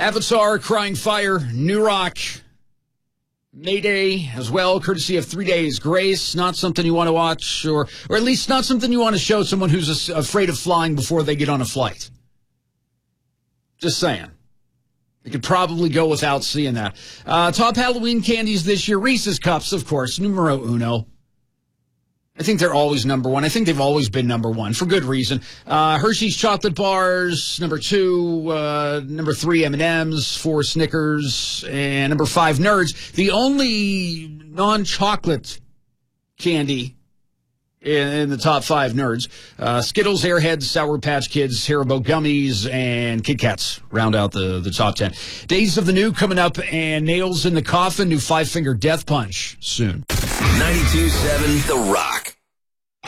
Avatar, Crying Fire, New Rock, Mayday as well, courtesy of 3 Days Grace. Not something you want to watch, or at least not something you want to show someone who's afraid of flying before they get on a flight. Just saying. You could probably go without seeing that. Top Halloween candies this year, Reese's Cups, of course, numero uno. I think they're always number one. I think they've always been number one for good reason. Hershey's chocolate bars, number 2. Number 3, M&M's. 4, Snickers. And number 5, Nerds. The only non-chocolate candy in the top 5, Nerds. Skittles, Airheads, Sour Patch Kids, Haribo Gummies, and Kit Kats round out the top 10. Days of the New coming up, and Nails in the Coffin, new 5-Finger Death Punch soon. 92.7 The Rock.